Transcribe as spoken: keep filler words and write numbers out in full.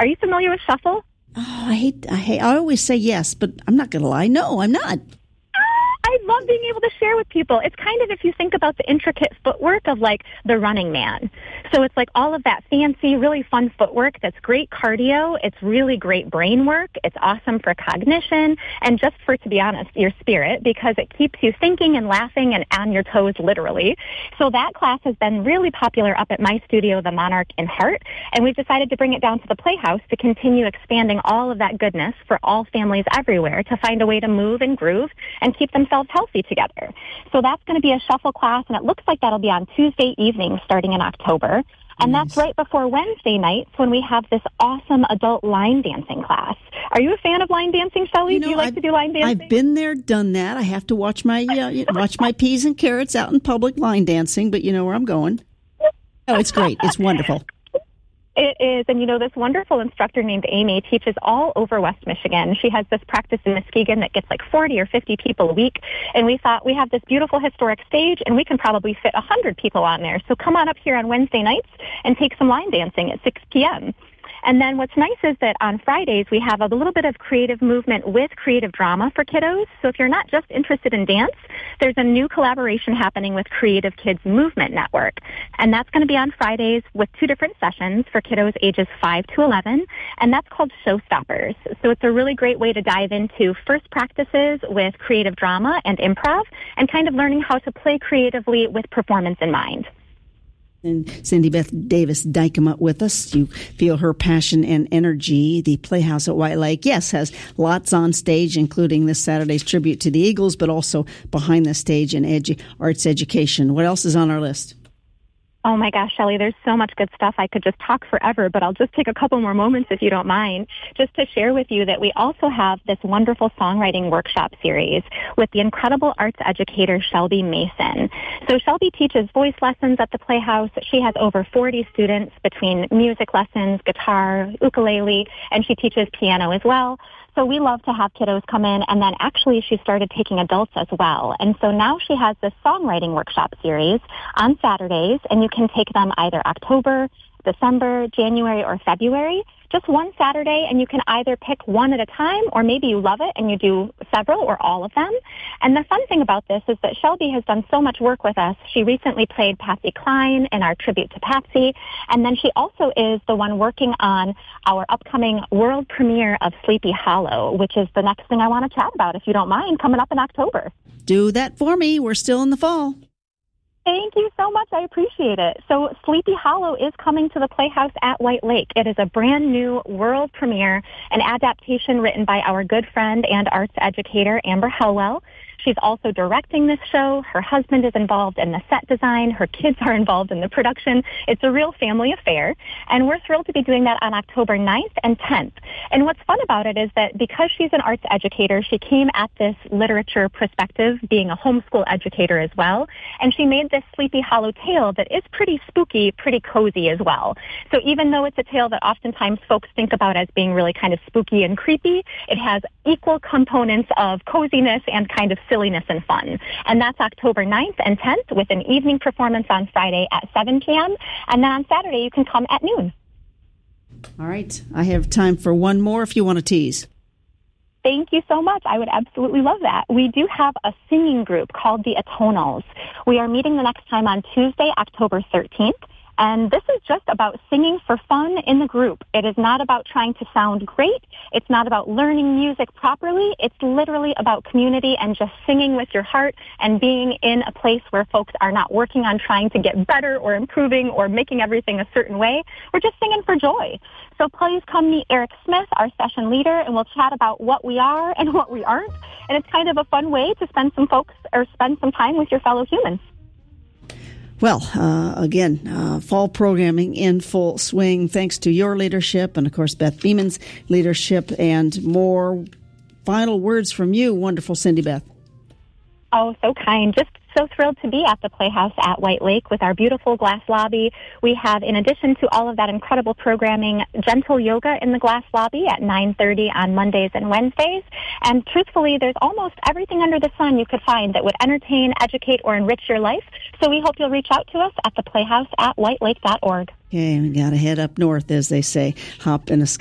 Are you familiar with shuffle? Oh, I hate, I hate, I always say yes, but I'm not going to lie. No, I'm not. I love being able to share with people. It's kind of, if you think about the intricate footwork of like the Running Man. So it's like all of that fancy, really fun footwork that's great cardio. It's really great brain work. It's awesome for cognition and just for, to be honest, your spirit, because it keeps you thinking and laughing and on your toes, literally. So that class has been really popular up at my studio, the Monarch in Hart, and we've decided to bring it down to the Playhouse to continue expanding all of that goodness for all families everywhere to find a way to move and groove and keep themselves healthy together. So that's going to be a shuffle class, and it looks like that'll be on Tuesday evening starting in October. And nice. That's right before Wednesday nights when we have this awesome adult line dancing class. Are you a fan of line dancing, Shelley? You know, do you like I've, to do line dancing? I've been there, done that. I have to watch my uh, watch my peas and carrots out in public line dancing, but you know where I'm going. Oh, it's great. It's wonderful. It is, and you know, this wonderful instructor named Amy teaches all over West Michigan. She has this practice in Muskegon that gets like forty or fifty people a week, and we thought we have this beautiful historic stage, and we can probably fit one hundred people on there. So come on up here on Wednesday nights and take some line dancing at six p.m. And then what's nice is that on Fridays we have a little bit of creative movement with creative drama for kiddos. So if you're not just interested in dance, there's a new collaboration happening with Creative Kids Movement Network. And that's going to be on Fridays with two different sessions for kiddos ages five to eleven. And that's called Showstoppers. So it's a really great way to dive into first practices with creative drama and improv and kind of learning how to play creatively with performance in mind. And Cindy Beth Davis Dykema with us. You feel her passion and energy. The Playhouse at White Lake, yes, has lots on stage, including this Saturday's tribute to the Eagles, but also behind the stage in edu- arts education. What else is on our list? Oh my gosh, Shelley, there's so much good stuff. I could just talk forever, but I'll just take a couple more moments if you don't mind, just to share with you that we also have this wonderful songwriting workshop series with the incredible arts educator Shelby Mason. So Shelby teaches voice lessons at the Playhouse. She has over forty students between music lessons, guitar, ukulele, and she teaches piano as well. So we love to have kiddos come in, and then actually she started taking adults as well. And so now she has this songwriting workshop series on Saturdays, and you can take them either October, December, January, or February, just one Saturday, and you can either pick one at a time, or maybe you love it and you do several or all of them. And the fun thing about this is that Shelby has done so much work with us. She recently played Patsy Cline in our tribute to Patsy, and then she also is the one working on our upcoming world premiere of Sleepy Hollow, which is the next thing I want to chat about, if you don't mind, coming up in October. Do that for me. We're still in the fall. Thank you so much. I appreciate it. So Sleepy Hollow is coming to the Playhouse at White Lake. It is a brand new world premiere, an adaptation written by our good friend and arts educator, Amber Helwell. She's also directing this show. Her husband is involved in the set design. Her kids are involved in the production. It's a real family affair, and we're thrilled to be doing that on October ninth and tenth. And what's fun about it is that because she's an arts educator, she came at this literature perspective, being a homeschool educator as well, and she made this Sleepy Hollow tale that is pretty spooky, pretty cozy as well. So even though it's a tale that oftentimes folks think about as being really kind of spooky and creepy, it has equal components of coziness and kind of silliness and fun. And that's October ninth and tenth with an evening performance on Friday at seven p.m. And then on Saturday, you can come at noon. All right. I have time for one more if you want to tease. Thank you so much. I would absolutely love that. We do have a singing group called the Atonals. We are meeting the next time on Tuesday, October thirteenth. And this is just about singing for fun in the group. It is not about trying to sound great. It's not about learning music properly. It's literally about community and just singing with your heart and being in a place where folks are not working on trying to get better or improving or making everything a certain way. We're just singing for joy. So please come meet Eric Smith, our session leader, and we'll chat about what we are and what we aren't. And it's kind of a fun way to spend some folks or spend some time with your fellow humans. Well, uh, again, uh, fall programming in full swing, thanks to your leadership and, of course, Beth Beeman's leadership, and more final words from you, wonderful Cindy Beth. Oh, so kind. Just so thrilled to be at the Playhouse at White Lake with our beautiful glass lobby. We have, in addition to all of that incredible programming, gentle yoga in the glass lobby at nine thirty on Mondays and Wednesdays. And truthfully, there's almost everything under the sun you could find that would entertain, educate, or enrich your life. So we hope you'll reach out to us at the playhouse at white lake dot org. Okay, we got to head up north, as they say. Hop in a